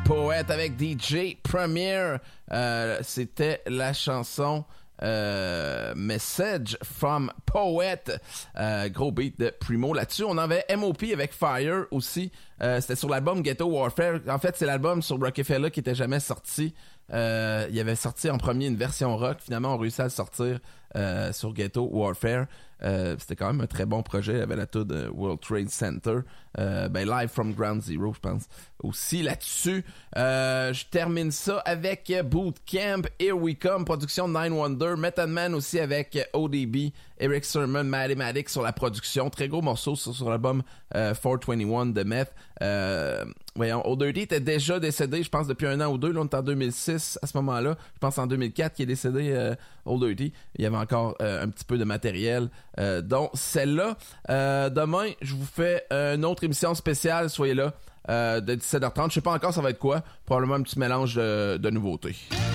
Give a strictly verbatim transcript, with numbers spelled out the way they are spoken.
Poète avec D J Premier. Euh, c'était la chanson euh, Message from Poète. Euh, gros beat de Primo. Là-dessus, on avait M O P avec Fire aussi. Euh, c'était sur l'album Ghetto Warfare. En fait, c'est l'album sur Rockefeller qui était jamais sorti. Euh, il avait sorti en premier une version rock. Finalement, on réussit à le sortir euh, sur Ghetto Warfare. Euh, c'était quand même un très bon projet. Il avait la tour de World Trade Center. Euh, ben, Live from Ground Zero, je pense. Aussi là-dessus. Euh, je termine ça avec Bootcamp, Here We Come, production de Nine Wonder. Method Man aussi avec O D B, Eric Sermon, Mathematics sur la production. Très gros morceau sur, sur l'album euh, four twenty-one de Meth. Euh, voyons, Old Dirty était déjà décédé, je pense, depuis un an ou deux. Là, on est en deux mille six à ce moment-là. Je pense en deux mille quatre qu'il est décédé, euh, Old Dirty. Il y avait encore euh, un petit peu de matériel, euh, dont celle-là. Euh, demain, je vous fais euh, une autre émission spéciale. Soyez là, euh, de dix-sept heures trente. Je sais pas encore ça va être quoi. Probablement un petit mélange de, de nouveautés.